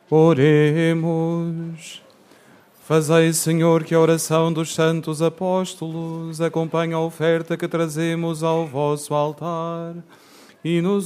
Oremos. Fazei, Senhor, que a oração dos santos apóstolos acompanhe a oferta que trazemos ao vosso altar e nos